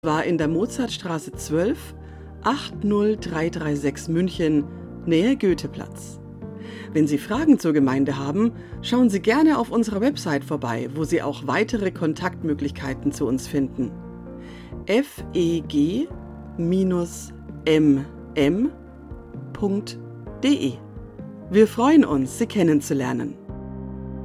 war in der Mozartstraße 12, 80336 München, Nähe Goetheplatz. Wenn Sie Fragen zur Gemeinde haben, schauen Sie gerne auf unserer Website vorbei, wo Sie auch weitere Kontaktmöglichkeiten zu uns finden. feg-mm.de. Wir freuen uns, Sie kennenzulernen.